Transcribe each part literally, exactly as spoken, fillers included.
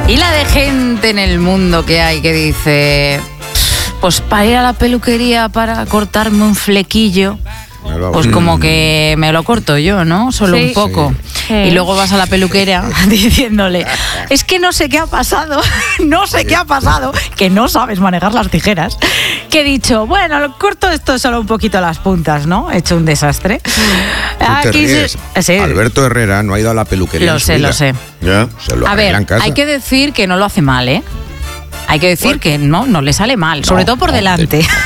Y la de gente en el mundo que hay que dice, pues para ir a la peluquería para cortarme un flequillo, pues como que me lo corto yo, ¿no? Solo sí, un poco. Sí. Y luego vas a la peluquera diciéndole, es que no sé qué ha pasado, no sé qué ha pasado, que no sabes manejar las tijeras, que he dicho, bueno, lo corto esto solo un poquito las puntas, ¿no? He hecho un desastre. Aquí se... sí. Alberto Herrera no ha ido a la peluquería. Lo sé, vida. lo sé. ¿Ya? Se lo a ver, en casa. Hay que decir que no lo hace mal, ¿eh? Hay que decir bueno. que no, no le sale mal, no, sobre todo por no, delante. De...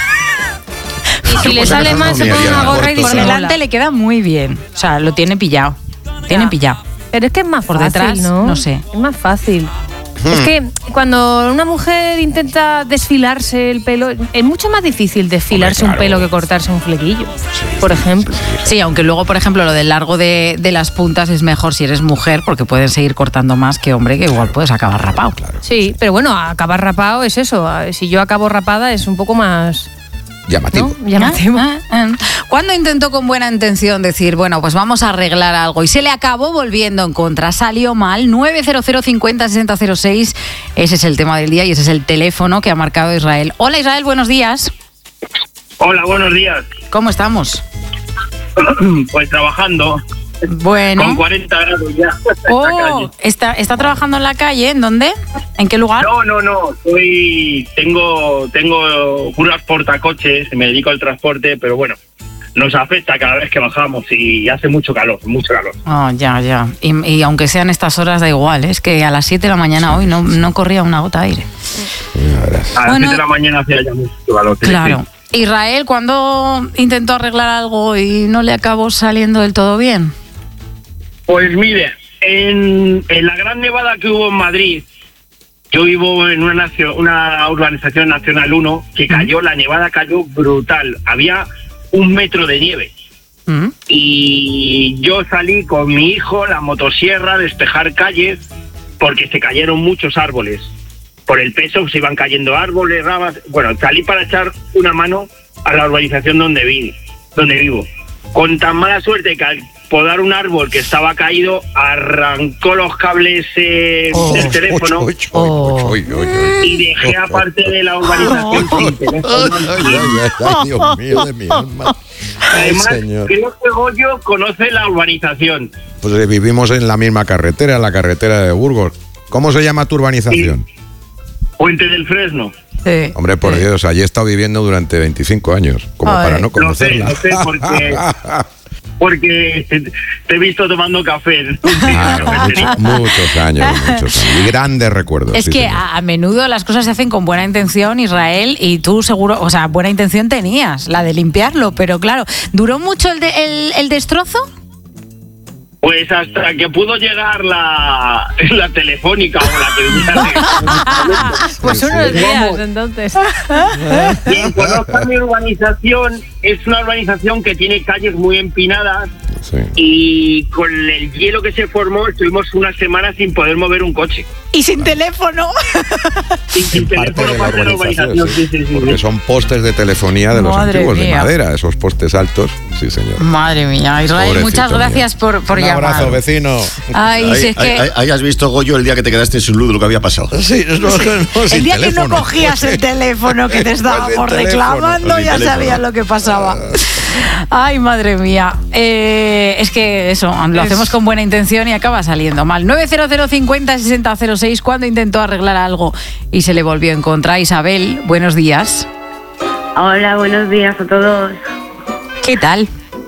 Y si le sale mal, se pone una gorra y por delante le queda muy bien. O sea, lo tiene pillado. Tiene pillado. Pero es que es más por fácil, detrás, ¿no? no sé. Es más fácil. Hmm. Es que cuando una mujer intenta desfilarse el pelo, es mucho más difícil desfilarse Hombre, claro. un pelo que cortarse un flequillo, sí, por ejemplo. Sí, sí, sí. sí, aunque luego, por ejemplo, lo del largo de, de las puntas es mejor si eres mujer, porque pueden seguir cortando más que hombre, que igual puedes acabar rapado. Claro, sí, sí, pero bueno, acabar rapado es eso. Si yo acabo rapada es un poco más... Llamativo. ¿No? Llamativo. ¿Cuándo intentó con buena intención decir, bueno, pues vamos a arreglar algo? Y se le acabó volviendo en contra. Salió mal. nueve cero cero cincuenta sesenta cero seis. Ese es el tema del día y ese es el teléfono que ha marcado Israel. Hola, Israel, buenos días. Hola, buenos días. ¿Cómo estamos? Pues trabajando. Bueno. Con cuarenta grados ya. Oh, ¿está, ¿está trabajando en la calle? ¿En dónde? ¿En qué lugar? No, no, no. Soy, tengo, tengo unos portacoches, me dedico al transporte, pero bueno, nos afecta cada vez que bajamos y hace mucho calor, mucho calor. Oh, ya, ya. Y, y aunque sean estas horas da igual, es que a las siete de la mañana hoy no, no corría una gota de aire. A las bueno, siete de la mañana hacía ya mucho calor. Claro. Israel, ¿cuándo intentó arreglar algo y no le acabó saliendo del todo bien? Pues mire, en, en la gran nevada que hubo en Madrid, yo vivo en una, nacio, una urbanización Nacional uno, que cayó, la nevada cayó brutal, había un metro de nieve. ¿Mm? Y yo salí con mi hijo, la motosierra, a despejar calles, porque se cayeron muchos árboles. Por el peso se iban cayendo árboles, ramas. Bueno, salí para echar una mano a la urbanización donde, vi, donde vivo. Con tan mala suerte que al podar un árbol que estaba caído, arrancó los cables eh, oh, del teléfono oh, oh, oh, oh, y dejé aparte de la urbanización oh, sin teléfono. Ay, ay, ay, Dios mío de mi alma. Además, creo que Goyo conoce la urbanización. Pues vivimos en la misma carretera, la carretera de Burgos. ¿Cómo se llama tu urbanización? Sí. Puente del Fresno. Sí. Hombre, por sí. Dios, allí he estado viviendo durante veinticinco años, como Ay. para no conocerla. No sé, no sé, porque... Porque te, te he visto tomando café. Claro, mucho, muchos años, muchos años. Y grandes recuerdos. Es sí, que a, a menudo las cosas se hacen con buena intención, Israel, y tú seguro, o sea, buena intención tenías, la de limpiarlo, pero claro, ¿duró mucho el, de, el, el destrozo? Pues hasta que pudo llegar la, la telefónica o la que... Pues unos días, entonces. Bien, conozco mi urbanización, es una urbanización que tiene calles muy empinadas. Sí. Y con el hielo que se formó estuvimos una semana sin poder mover un coche. Y sin teléfono. Y sin teléfono parte de la urbanización, sí, sí, sí. Porque son postes de telefonía de los Madre antiguos, mía. de madera, esos postes altos. Sí, señor. Madre mía, Israel, Pobrecito muchas gracias mío. por, por un llamar. Un abrazo, vecino. Ay, ahí, si es que... ahí, ahí has visto, Goyo, el día que te quedaste sin luz de lo que había pasado. Sí, no, no, no, el día teléfono. que no cogías el teléfono, que te estábamos reclamando, ya sabías lo que pasaba. Ay, madre mía. Eh, es que eso, lo es... hacemos con buena intención y acaba saliendo mal. nueve cero cero cincuenta sesenta cero seis, cuando intentó arreglar algo y se le volvió en contra. Isabel, buenos días. Hola, buenos días a todos. ¿Qué tal?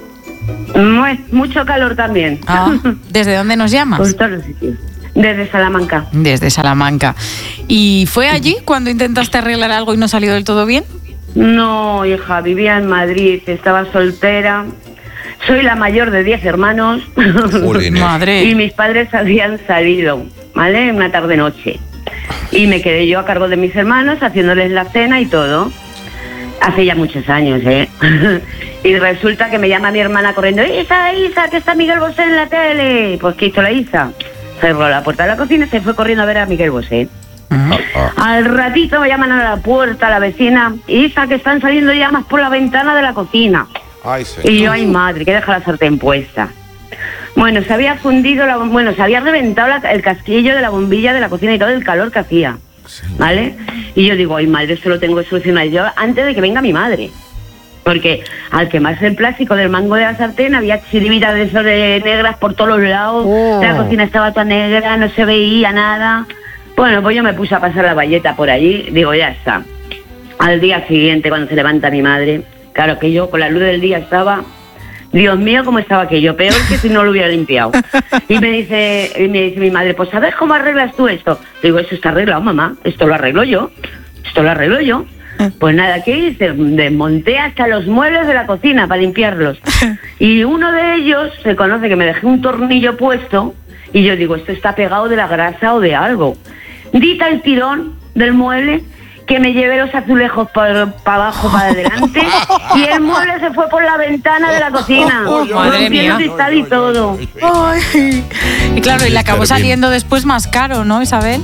Mucho calor también. Ah, ¿desde dónde nos llamas? Por todos los sitios. Desde Salamanca. Desde Salamanca. ¿Y fue allí cuando intentaste arreglar algo y no salió del todo bien? No, hija, vivía en Madrid, estaba soltera. Soy la mayor de diez hermanos. Madre. Y mis padres habían salido, ¿vale? Una tarde-noche. Y me quedé yo a cargo de mis hermanos, haciéndoles la cena y todo. Hace ya muchos años, ¿eh? Y resulta que me llama mi hermana corriendo: Isa, Isa, que está Miguel Bosé en la tele. Pues ¿qué hizo la Isa? Cerró la puerta de la cocina y se fue corriendo a ver a Miguel Bosé. Uh-huh. Al ratito me llaman a la puerta la vecina: Isa, que están saliendo llamas por la ventana de la cocina. Ay, y yo, ay madre, que deja la sartén puesta. Bueno, se había fundido, la, bueno, se había reventado la, el casquillo de la bombilla de la cocina y todo el calor que hacía, ¿vale? Y yo digo, ay madre, esto lo tengo que solucionar yo antes de que venga mi madre. Porque al quemarse el plástico del mango de la sartén había chiribitas de eso de negras por todos los lados, oh. La cocina estaba toda negra, no se veía nada. Bueno, pues yo me puse a pasar la bayeta por allí, digo, ya está. Al día siguiente, cuando se levanta mi madre, claro que yo con la luz del día estaba... Dios mío, cómo estaba aquello, peor que si no lo hubiera limpiado. Y me dice, y me dice mi madre, pues ¿sabes cómo arreglas tú esto? Digo, eso está arreglado, mamá, esto lo arreglo yo, esto lo arreglo yo. Pues nada, ¿qué hice? Desmonté hasta los muebles de la cocina para limpiarlos. Y uno de ellos se conoce que me dejé un tornillo puesto y yo digo, esto está pegado de la grasa o de algo. Di tal tirón del mueble que me llevé los azulejos para pa abajo, para adelante, y el mueble se fue por la ventana de la cocina. Oh, oh, madre mía. Cristal y todo. Ay. Y claro, y le acabó saliendo después más caro, ¿no, Isabel?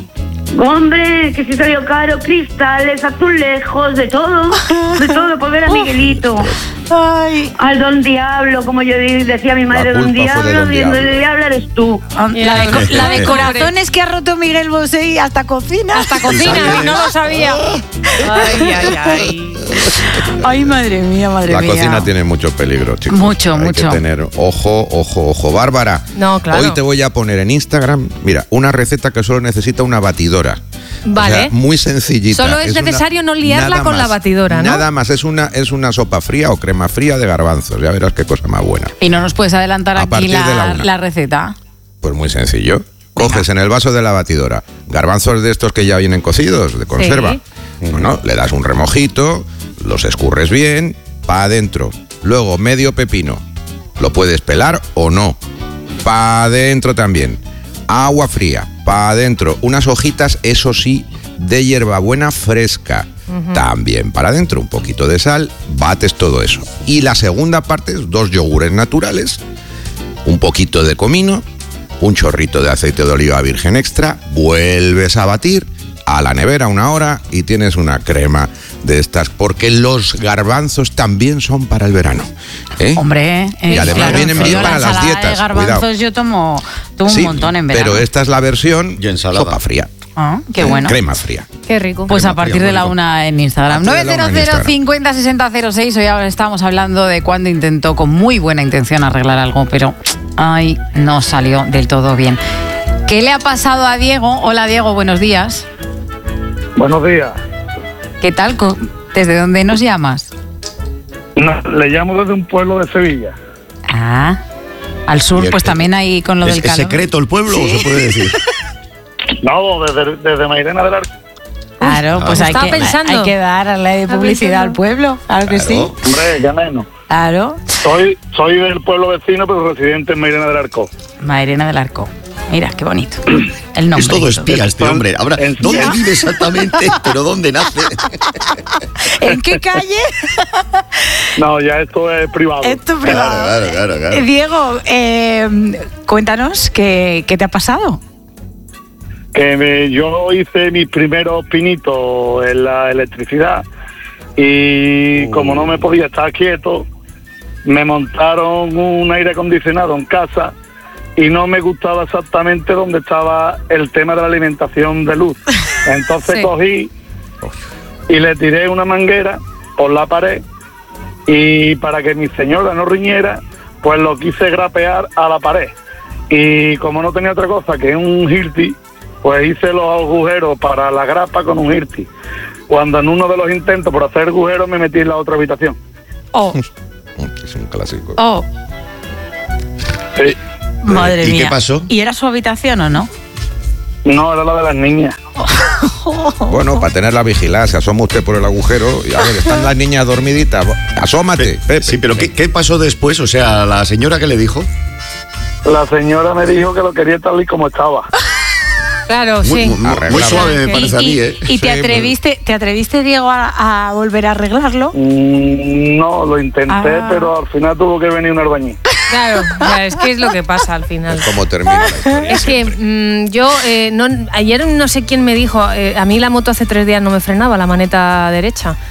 Hombre, que si salió caro, cristales, azulejos, de todo, de todo, por ver a Miguelito. Ay. Al don Diablo, como yo decía mi madre, don Diablo, don Diablo. El Diablo eres tú. La de, la de corazones que ha roto Miguel Bosé y hasta cocina. Hasta cocina, y no lo sabía. Ay, ay, ay. Ay, madre mía, madre la mía. La cocina tiene mucho peligro, chicos. Mucho, Hay mucho. Hay que tener ojo, ojo, ojo. Bárbara, no, claro. Hoy te voy a poner en Instagram, mira, una receta que solo necesita una batidora. Vale. O sea, muy sencillita. Solo es, es necesario una, no liarla con más, la batidora, ¿no? Nada más, es una, es una sopa fría o crema fría de garbanzos. Ya verás qué cosa más buena. ¿Y no nos puedes adelantar a aquí la, la, la receta? Pues muy sencillo. Coges en el vaso de la batidora garbanzos de estos que ya vienen cocidos, de conserva. Sí. Bueno, le das un remojito, los escurres bien, para adentro. Luego medio pepino. Lo puedes pelar o no. Para adentro también. Agua fría, para adentro. Unas hojitas, eso sí, de hierbabuena fresca. Uh-huh. También para adentro. Un poquito de sal, bates todo eso. Y la segunda parte es dos yogures naturales, un poquito de comino, un chorrito de aceite de oliva virgen extra, vuelves a batir, a la nevera una hora y tienes una crema de estas, porque los garbanzos también son para el verano. ¿eh? Hombre, y además claro, vienen bien para las dietas. De garbanzos cuidado. Yo tomo, tomo sí, un montón en verano. Pero esta es la versión sopa fría. Ah, qué bueno. Crema fría. Qué rico. Pues Crema a partir fría, de la una en Instagram. nueve cero cero cincuenta sesenta cero seis. Hoy ahora estamos hablando de cuando intentó con muy buena intención arreglar algo, pero ay, no salió del todo bien. ¿Qué le ha pasado a Diego? Hola Diego, buenos días. Buenos días. ¿Qué tal? ¿Desde dónde nos llamas? No, le llamo desde un pueblo de Sevilla. Ah, al sur, pues también ahí con lo ¿Es, del calor. ¿Es secreto el pueblo ¿Sí? o se puede decir? No, desde, desde Mairena del Arco. Claro, pues hay que, hay que darle publicidad al pueblo, claro que sí. Hombre, ya menos. Claro. Soy, soy del pueblo vecino, pero residente en Mairena del Arco. Mairena del Arco. Mira, qué bonito. El nombre. Es todo espía este hombre. Ahora, ¿dónde vive exactamente? ¿Pero dónde nace? ¿En qué calle? No, ya esto es privado. Esto es privado. Claro, claro, claro, claro. Diego, eh, cuéntanos, ¿qué, ¿qué te ha pasado? Que me, yo hice mis primeros pinitos en la electricidad y uh. como no me podía estar quieto, me montaron un aire acondicionado en casa y no me gustaba exactamente dónde estaba el tema de la alimentación de luz. Entonces sí. cogí y le tiré una manguera por la pared y para que mi señora no riñera, pues lo quise grapear a la pared. Y como no tenía otra cosa que un Hilti, pues hice los agujeros para la grapa con un Hilti. Cuando en uno de los intentos por hacer agujeros me metí en la otra habitación. Oh. Es un clásico. Oh. Sí. Madre ¿Y mía. qué pasó? ¿Y era su habitación o no? No, era la de las niñas. Bueno, para tenerla vigilada, se asoma usted por el agujero y a ver, están las niñas dormiditas. Asómate, Pe- Pepe. Sí, pero ¿qué, ¿qué pasó después? O sea, ¿la señora qué le dijo? La señora me dijo que lo quería tal y como estaba. Claro, Muy, sí. muy, muy suave me parece a mí, ¿eh? ¿Y te Sí, atreviste, te atreviste, Diego, a, a volver a arreglarlo? Mm, no, lo intenté, Ah. pero al final tuvo que venir un albañil. Claro, ya, es que es lo que pasa al final. Es como termina la historia. Es que mmm, yo, eh, no, ayer no sé quién me dijo, eh, a mí la moto hace tres días no me frenaba, la maneta derecha.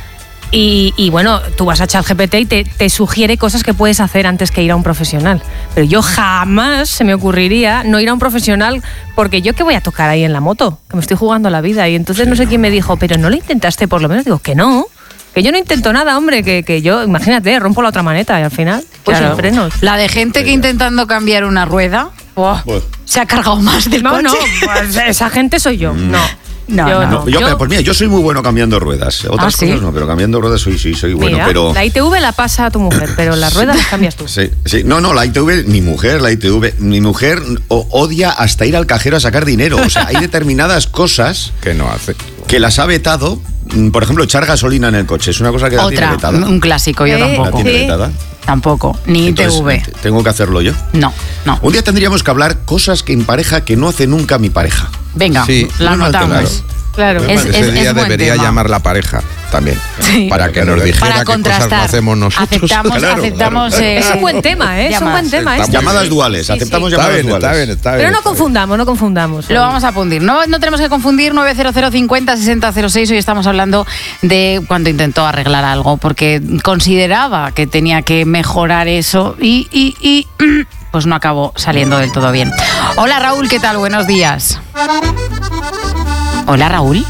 Y, y bueno, tú vas a ChatGPT y te, te sugiere cosas que puedes hacer antes que ir a un profesional. Pero yo jamás se me ocurriría no ir a un profesional porque yo qué voy a tocar ahí en la moto, que me estoy jugando la vida. Y entonces no sé quién me dijo, pero no lo intentaste por lo menos. Digo, que no, que yo no intento nada, hombre, que, que yo, imagínate, rompo la otra maneta y al final, pues claro. sin frenos. La de gente que intentando cambiar una rueda, oh, Pues- se ha cargado más del No, coche. no, pues esa gente soy yo, no. No, yo no. no. Yo, Yo- pues mira, yo soy muy bueno cambiando ruedas. Otras ¿Ah, sí? cosas no, pero cambiando ruedas soy, sí, soy bueno. Mira, pero la I T V la pasa a tu mujer, pero las ruedas las cambias tú. Sí, sí. No, no, la I T V, mi mujer, la I T V, mi mujer o- odia hasta ir al cajero a sacar dinero. O sea, hay determinadas cosas Que no hace. que las ha vetado. Mm, Por ejemplo, echar gasolina en el coche. Es una cosa que la tiene Otra, vetada. un clásico, yo Eh, La tampoco. tiene Sí. vetada. Tampoco, ni Entonces, I T V. t- tengo que hacerlo yo. No, no. Un día tendríamos que hablar cosas que en pareja que no hace nunca mi pareja. Venga, Sí, la no, no, anotamos. Claro. Es- Ese es- día es buen debería tema. llamar la pareja también. Sí. Para que nos dijera Para qué cosas no contrastar. hacemos nosotros. Aceptamos, Claro, aceptamos. claro. eh, Es un buen tema, ¿eh? Es un llamadas. buen tema. Está este. muy Llamadas bien. duales, Sí, aceptamos sí. Está llamadas bien, duales. está bien, está bien. Pero no está bien. confundamos, no confundamos. Lo vamos a fundir. No, no tenemos que confundir nueve cero cero cincuenta sesenta cero seis. Hoy estamos hablando de cuando intentó arreglar algo, porque consideraba que tenía que mejorar eso y, y, y pues no acabó saliendo del todo bien. Hola Raúl, ¿qué tal? Buenos días. Hola Raúl.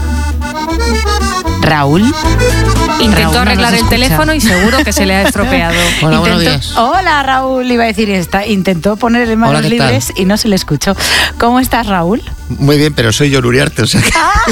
Raúl. Intentó Raúl no arreglar nos el escucha. teléfono y seguro que se le ha estropeado. Hola, buenos Intentó- días. Hola Raúl, iba a decir esta. Intentó poner en manos Hola, ¿qué tal? libres y no se le escuchó. ¿Cómo estás, Raúl? Muy bien, pero soy Jon Uriarte, o sea que...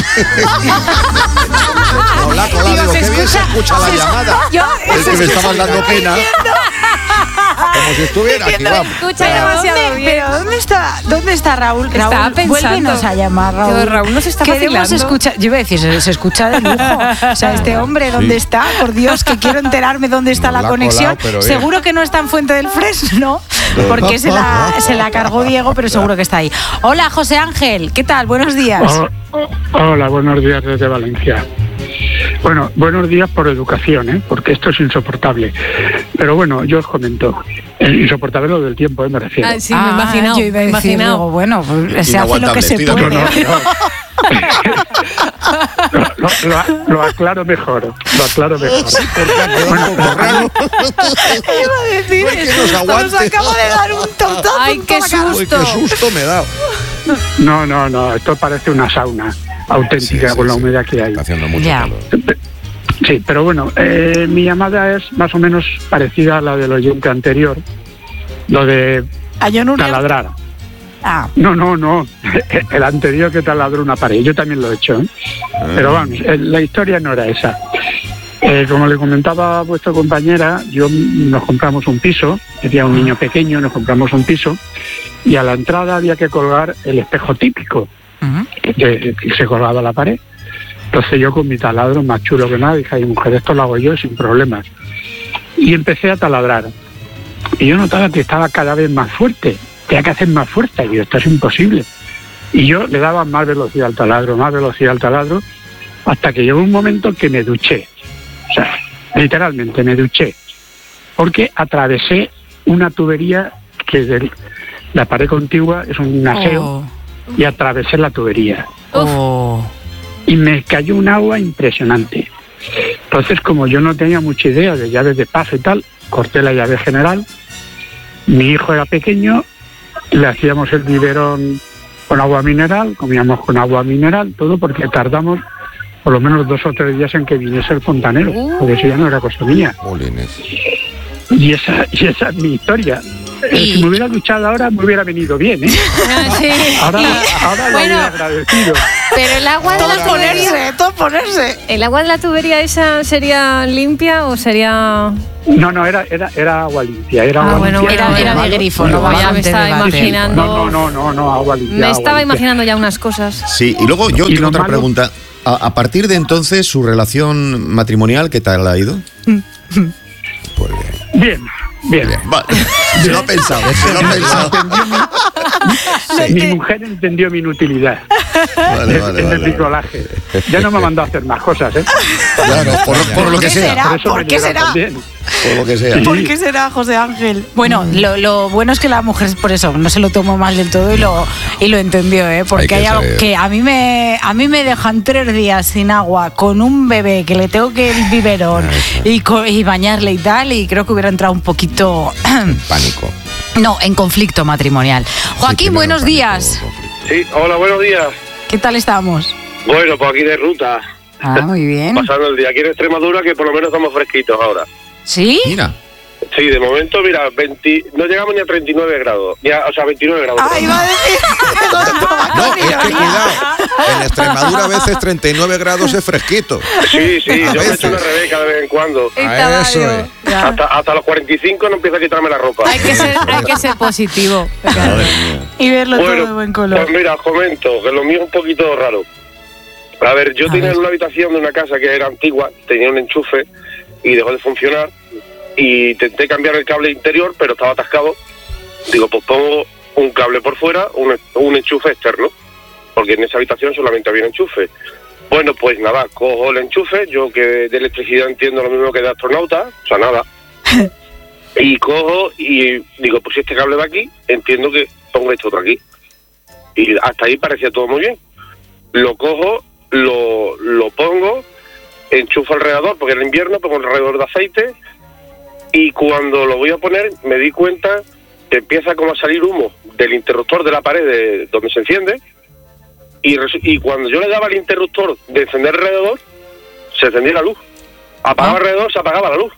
Hola, hola, Digo, digo, se qué bien se escucha la se- llamada. Yo- Es que me estabas dando pena. Como si estuviera aquí, vamos. Escucha Pero demasiado ¿dónde, bien. pero ¿dónde está, dónde está Raúl? Estaba Raúl, pensando. vuélvenos a llamar, Raúl. Pero Raúl nos está Queremos vacilando. escuchar. Yo iba a decir, se, se escucha de lujo. O sea, este hombre, ¿dónde está? Por Dios, que quiero enterarme dónde está Nos la la ha conexión. colado, pero bien. Seguro que no está en Fuente del Fresno, porque se la, se la cargó Diego, pero seguro que está ahí. Hola, José Ángel, ¿qué tal? Buenos días. Oh, oh, hola, buenos días desde Valencia. Bueno, buenos días por educación, ¿eh? Porque esto es insoportable. Pero bueno, yo os comento. Eh, insoportable lo del tiempo, ¿eh? Me refiero. Ah, sí, me he imaginado. Yo iba a me he decir, imaginado. digo, bueno, pues se hace lo Inaguantable, que se estoy de puede. acuerdo. lo, lo- lo- lo aclaro mejor. Lo aclaro mejor. Bueno, Iba a decir, No hay que nos aguante. nos acabo de dar un tortazo Ay, en qué toda la cara. Uy, qué susto me he dado. no, no, no. Esto parece una sauna auténtica Sí, sí, con la sí. humedad que hay. Está haciendo mucho Ya. calor. Sí, pero bueno, eh, mi llamada es más o menos parecida a la del oyente anterior. Lo de ¿A Jon Uriarte? taladrar. Ah, No, no, no. El anterior que taladró una pared. Yo también lo he hecho. ¿eh? Pero vamos, eh, la historia no era esa. Eh, como le comentaba a vuestra compañera, yo nos compramos un piso, tenía un niño pequeño, nos compramos un piso y a la entrada había que colgar el espejo típico ujú. que, que se colgaba a la pared. Entonces yo con mi taladro más chulo que nada dije, ay mujer, esto lo hago yo sin problemas. Y empecé a taladrar. Y yo notaba que estaba cada vez más fuerte, tenía que hacer más fuerza, y digo, esto es imposible. Y yo le daba más velocidad al taladro, más velocidad al taladro, hasta que llegó un momento que me duché. O sea, literalmente me duché. Porque atravesé una tubería que de la pared contigua es un aseo, Oh, y atravesé la tubería. oh. Y me cayó un agua impresionante. Entonces, como yo no tenía mucha idea de llaves de paso y tal, corté la llave general. Mi hijo era pequeño, le hacíamos el biberón con agua mineral, comíamos con agua mineral, todo porque tardamos por lo menos dos o tres días en que viniese el fontanero, porque eso ya no era cosa mía. Jolines. Y esa, y esa es mi historia. Eh, Y- Si me hubiera duchado ahora, me hubiera venido bien, ¿eh? Ah, sí. Ahora, Y- ahora lo bueno, hubiera agradecido. pero el agua de la Todo tubería, ponerse, todo ponerse. ¿el agua de la tubería esa sería limpia o sería...? No, no, era, era, era agua limpia. Era Ah, agua bueno, limpia. Era, era de normal. grifo, Bueno, no vaya, bajante me estaba de váter. imaginando. No, no, no, no, no, agua limpia. Me agua estaba limpia. imaginando ya unas cosas. Sí, y luego yo Y tengo lo otra malo- pregunta. A, a partir de entonces, ¿su relación matrimonial qué tal ha ido? Pues bien. Bien, bien. Vale, se lo ha pensado, se lo ha pensado. Mi mujer entendió mi inutilidad Vale, en vale, el vale. bricolaje. Ya no me mandó a hacer más cosas, ¿eh? Claro, por, por lo que ¿Qué sea. será? Por eso ¿Por me qué libró será? también. O lo que sea. ¿Por qué será, José Ángel? Bueno, lo, lo bueno es que la mujer, por eso, no se lo tomó mal del todo y lo, y lo entendió, ¿eh? Porque hay, hay algo que a mí, me, a mí me dejan tres días sin agua con un bebé que le tengo que el biberón y, y bañarle y tal, y creo que hubiera entrado un poquito... Pánico. No, en conflicto matrimonial. Joaquín, sí, buenos pánico, días. Conflicto. Sí, hola, buenos días. ¿Qué tal estamos? Bueno, pues aquí de ruta. Ah, muy bien. Pasando el día aquí en Extremadura, que por lo menos estamos fresquitos ahora. ¿Sí? Mira. Sí, de momento, mira, veinte, no llegamos ni a treinta y nueve grados. Ya, o sea, veintinueve grados. ¡Ay, va a decir! No, es que cuidado. En Extremadura a veces treinta y nueve grados es fresquito. Sí, sí, a yo veces. me echo una rebeca de vez en cuando. A eso es. Hasta, hasta los cuarenta y cinco no empiezo a quitarme la ropa. Hay que ser, hay que ser positivo. Y verlo bueno, todo de buen color. Pues mira, os comento que lo mío es un poquito raro. A ver, yo a tenía ver. una habitación de una casa que era antigua, tenía un enchufe y dejó de funcionar. Y intenté cambiar el cable interior, pero estaba atascado. Digo, pues pongo un cable por fuera, un, un enchufe externo, porque en esa habitación solamente había un enchufe. Bueno, pues nada, cojo el enchufe, yo que de electricidad entiendo lo mismo que de astronauta, o sea, nada. Y cojo y digo, pues si este cable va aquí, entiendo que pongo este otro aquí. Y hasta ahí parecía todo muy bien. Lo cojo, lo, lo pongo, enchufo el radiador, porque era invierno, pongo el radiador de aceite. Y cuando lo voy a poner, me di cuenta que empieza como a salir humo del interruptor de la pared de donde se enciende. Y, y cuando yo le daba al interruptor de encender el radiador, se encendía la luz. Apagaba el radiador, se apagaba la luz.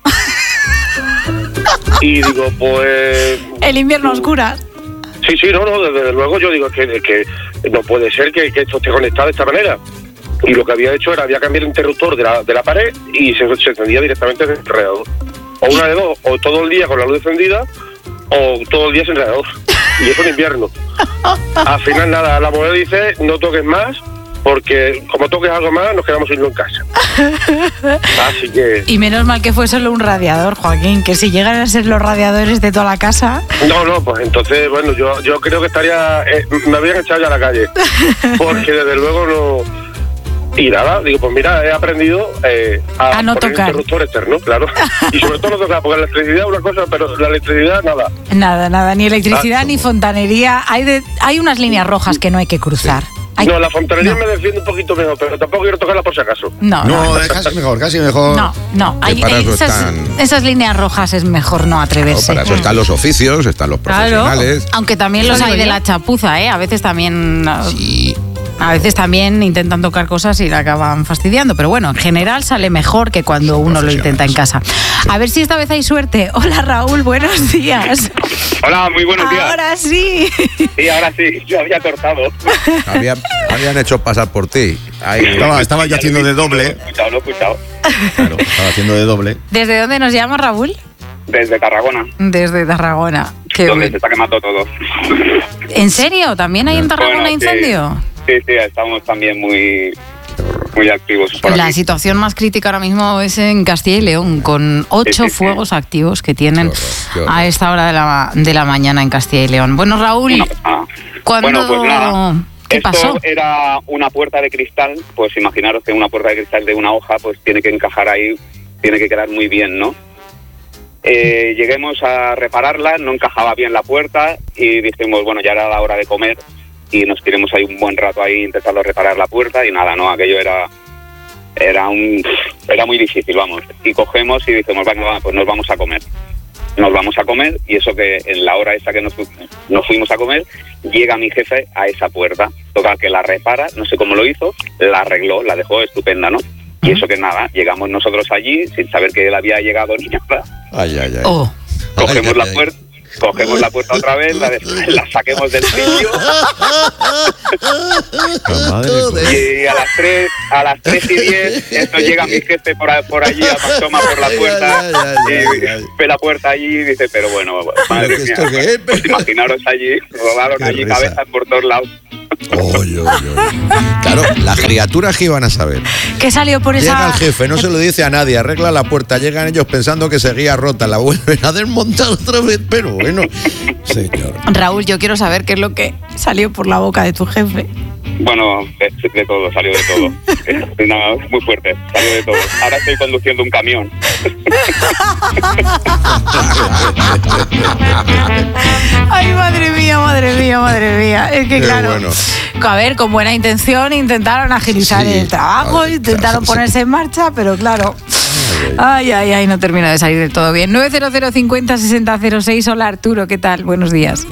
Y digo, pues... El invierno a oscuras. Sí, sí, no, no, desde luego yo digo que, que no puede ser que, que esto esté conectado de esta manera. Y lo que había hecho era, había cambiado el interruptor de la, de la pared y se, se encendía directamente del radiador. O una de dos, o todo el día con la luz encendida, o todo el día sin radiador. Y eso en invierno. Al final, nada, la mujer dice, no toques más, porque como toques algo más, nos quedamos sin luz en casa. Así que... Y menos mal que fue solo un radiador, Joaquín, que si llegan a ser los radiadores de toda la casa... No, no, pues entonces, bueno, yo, yo creo que estaría... Eh, me habían echado ya a la calle. Porque desde luego no... Y nada, digo, pues mira, he aprendido eh, a, a no poner tocar. interruptor externo, claro. Y sobre todo no tocar, porque la electricidad es una cosa, pero la electricidad nada. Nada, nada, ni electricidad ah, ni fontanería. Hay de, hay unas líneas rojas que no hay que cruzar. Sí. Hay... No, la fontanería no. me defiende un poquito mejor, pero tampoco quiero tocarla por si acaso. No, no, no casi mejor, casi mejor. No, no, hay, hay esas, están... esas líneas rojas es mejor no atreverse. No, para eso están los oficios, están los profesionales. Claro. Aunque también los hay de la chapuza, ¿eh? A veces también... Sí. A veces también intentan tocar cosas y la acaban fastidiando, pero bueno, en general sale mejor que cuando uno lo intenta en casa. Sí. A ver si esta vez hay suerte. Hola Raúl, buenos días. Hola, muy buenos días. Ahora sí. Sí, ahora sí, yo había cortado. Había, habían hecho pasar por ti. Ahí. Estaba, estaba yo haciendo de doble. Lo he escuchado, lo he escuchado. Claro, estaba haciendo de doble. ¿Desde dónde nos llama Raúl? Desde Tarragona. Desde Tarragona. Qué donde bueno. se está quemando todo. ¿En serio? ¿También hay en Tarragona bueno, incendio? Sí. Sí, sí, estamos también muy, muy activos. Por la aquí. situación más crítica ahora mismo es en Castilla y León, con ocho sí, sí, fuegos sí. activos que tienen qué horror, qué horror. a esta hora de la, de la mañana en Castilla y León. Bueno, Raúl, no, ah. ¿cuándo, bueno, pues nada. ¿qué Esto pasó? Era una puerta de cristal, pues imaginaros que una puerta de cristal de una hoja, pues tiene que encajar ahí, tiene que quedar muy bien, ¿no? Eh, lleguemos a repararla, no encajaba bien la puerta y dijimos, bueno, ya era la hora de comer. Y nos tiramos ahí un buen rato ahí intentando reparar la puerta y nada, no, aquello era era un era muy difícil, vamos. Y cogemos y decimos, venga, pues nos vamos a comer. Nos vamos a comer y eso que en la hora esa que nos, nos fuimos a comer, llega mi jefe a esa puerta. Toca que la repara, no sé cómo lo hizo, la arregló, la dejó estupenda, ¿no? Y eso que nada, llegamos nosotros allí sin saber que él había llegado ni nada. Ay, ay, ay. Oh. Cogemos ay, la ay, puerta. Cogemos la puerta otra vez, la, de, la saquemos del sitio y a las tres, a las tres y diez, esto llega mi jefe por, por allí, asoma por la puerta ay, ay, ay, y ay, ay. ve la puerta allí y dice, pero bueno, madre mía, qué? Pues imaginaros allí, rodaron allí risa. Cabezas por todos lados. Oy, oy, oy. Claro, las criaturas que iban a saber. ¿Qué salió por esa...? Llega el jefe, no se lo dice a nadie, arregla la puerta, llegan ellos pensando que seguía rota, la vuelven a desmontar otra vez, pero bueno, señor. Raúl, yo quiero saber qué es lo que salió por la boca de tu jefe. Bueno, de, de todo, salió de todo. Eh, no, muy fuerte, salió de todo. Ahora estoy conduciendo un camión. Ay, madre mía, madre mía, madre mía. Es que Qué claro, bueno. a ver, con buena intención intentaron agilizar Sí. el trabajo, Ay, intentaron claro, ponerse en marcha, pero claro. Ay, ay, ay, no termina de salir del todo bien. nueve cero cero cincuenta sesenta cero seis. Hola Arturo, ¿qué tal? Buenos días.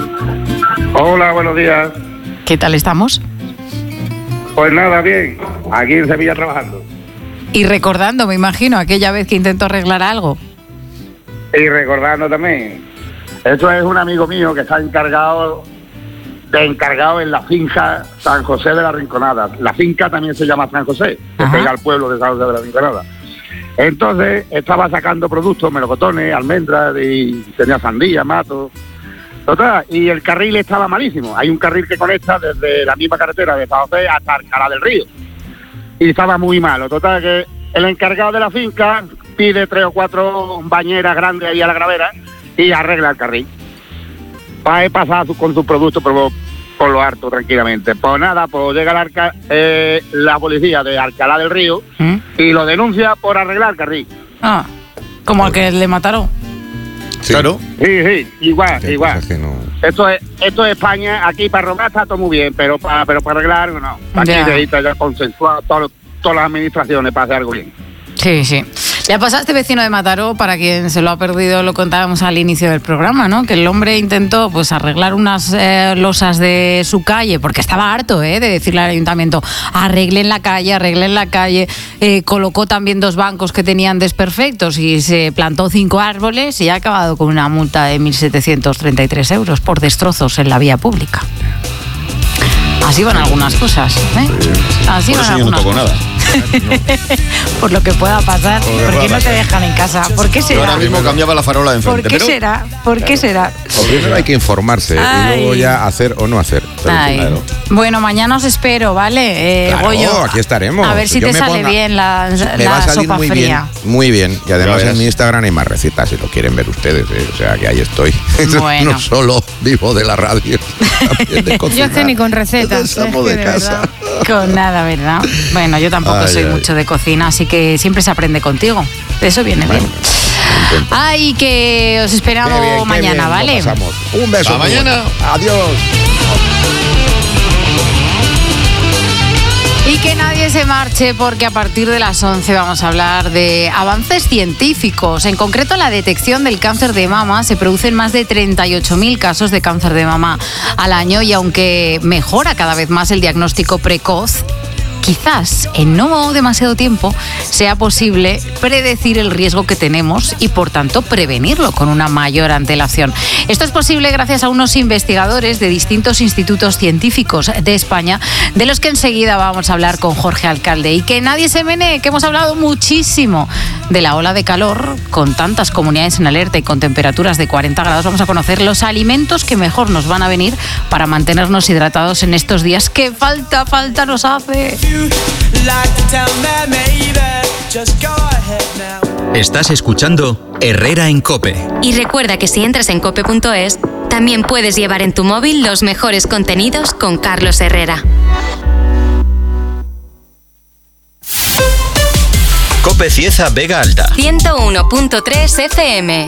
Hola, buenos días. ¿Qué tal estamos? Pues nada, bien. Aquí en Sevilla trabajando. Y recordando, me imagino, aquella vez que intentó arreglar algo. Y recordando también. Esto es un amigo mío que está encargado de encargado en la finca San José de la Rinconada. La finca también se llama San José, que Ajá. pega al pueblo de San José de la Rinconada. Entonces estaba sacando productos, melocotones, almendras, y tenía sandía, mato. Total, y el carril estaba malísimo. Hay un carril que conecta desde la misma carretera de San José hasta Alcalá del Río. Y estaba muy malo. Total, que el encargado de la finca pide tres o cuatro bañeras grandes ahí a la gravera y arregla el carril. Va a pasar con sus productos por, por lo harto tranquilamente. Pues nada, pues llega la, arca, eh, la policía de Alcalá del Río ¿Mm? y lo denuncia por arreglar el carril. Ah, como al que le mataron. Sí. Claro. Sí, sí, igual, Qué igual. cosas que no- Esto es, esto es España, aquí para robar está todo muy bien, pero para, pero para arreglar no. Aquí Ya. necesita ya consensuar todo- todas las administraciones para hacer algo bien. Sí, sí. Le ha pasado a este vecino de Mataró, para quien se lo ha perdido, lo contábamos al inicio del programa, ¿no? Que el hombre intentó pues arreglar unas eh, losas de su calle, porque estaba harto ¿eh? de decirle al ayuntamiento, arreglen la calle, arreglen la calle. Eh, colocó también dos bancos que tenían desperfectos y se plantó cinco árboles y ha acabado con una multa de mil setecientos treinta y tres euros por destrozos en la vía pública. Así van algunas cosas, ¿eh? Así Por van eso yo no algunas toco cosas. nada. Por lo que pueda pasar. Por lo que ¿Por qué pueda no te pasar. dejan en casa? ¿Por qué Yo será? ahora mismo cambiaba la farola de ¿Por enfrente, qué pero será? ¿Por qué será? Primero hay que informarse Ay. y luego ya hacer o no hacer. Pero Ay. claro. Bueno, mañana os espero, ¿vale? Eh, Claro, Goyo, aquí estaremos. A ver si Yo te me sale ponga- bien la, Me la va a salir sopa muy fría. bien, muy bien. Y además Ya en verás. mi Instagram hay más recetas si lo quieren ver ustedes. ¿eh? O sea que ahí estoy. Bueno. No solo vivo de la radio, también de Yo cocinar. es que ni con recetas. Estamos es que de de casa. verdad. Con nada, ¿verdad? Bueno, yo tampoco Ay, soy ay. mucho de cocina, así que siempre se aprende contigo. Eso viene Bueno, bien. Ay, que os Qué esperamos bien, qué mañana, bien lo ¿vale? pasamos. Un beso. Hasta muy mañana. bueno. Adiós. Y que nadie se marche porque a partir de las once vamos a hablar de avances científicos. En concreto, la detección del cáncer de mama. Se producen más de treinta y ocho mil casos de cáncer de mama al año y aunque mejora cada vez más el diagnóstico precoz, quizás en no demasiado tiempo sea posible predecir el riesgo que tenemos y por tanto prevenirlo con una mayor antelación. Esto es posible gracias a unos investigadores de distintos institutos científicos de España, de los que enseguida vamos a hablar con Jorge Alcalde. Y que nadie se menee, que hemos hablado muchísimo de la ola de calor, con tantas comunidades en alerta y con temperaturas de cuarenta grados. Vamos a conocer los alimentos que mejor nos van a venir para mantenernos hidratados en estos días que falta, falta nos hace. Estás escuchando Herrera en COPE. Y recuerda que si entras en cope punto es, también puedes llevar en tu móvil los mejores contenidos con Carlos Herrera. COPE Cieza Vega Alta. ciento uno punto tres F M.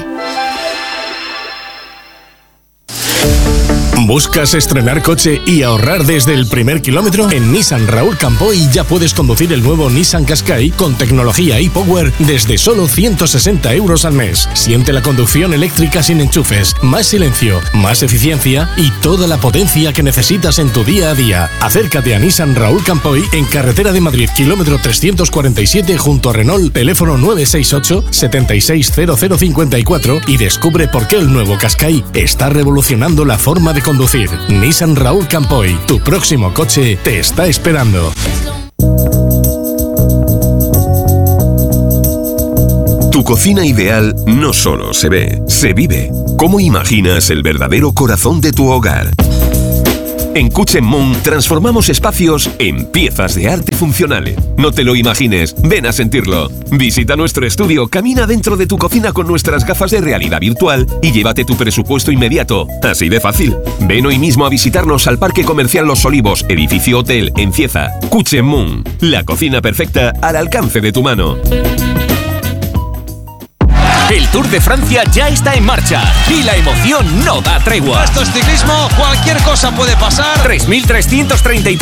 ¿Buscas estrenar coche y ahorrar desde el primer kilómetro? En Nissan Raúl Campoy ya puedes conducir el nuevo Nissan Qashqai con tecnología e-Power desde solo ciento sesenta euros al mes. Siente la conducción eléctrica sin enchufes, más silencio, más eficiencia y toda la potencia que necesitas en tu día a día. Acércate a Nissan Raúl Campoy en Carretera de Madrid, kilómetro trescientos cuarenta y siete junto a Renault, teléfono nueve seis ocho, siete seis cero cero cinco cuatro y descubre por qué el nuevo Qashqai está revolucionando la forma de conducir. Nissan Raúl Campoy, tu próximo coche te está esperando. Tu cocina ideal no solo se ve, se vive. ¿Cómo imaginas el verdadero corazón de tu hogar? En Cuchemoon transformamos espacios en piezas de arte funcionales. No te lo imagines, ven a sentirlo. Visita nuestro estudio, camina dentro de tu cocina con nuestras gafas de realidad virtual y llévate tu presupuesto inmediato. Así de fácil. Ven hoy mismo a visitarnos al Parque Comercial Los Olivos, edificio hotel en Cieza. Cuchemoon, la cocina perfecta al alcance de tu mano. El Tour de Francia ya está en marcha y la emoción no da tregua. Esto es ciclismo, cualquier cosa puede pasar. tres mil trescientos treinta y